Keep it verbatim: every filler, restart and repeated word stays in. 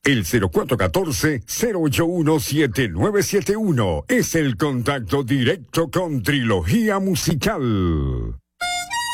El cero cuatro uno cuatro, cero ocho uno, siete nueve siete uno es el contacto directo con Trilogía Musical.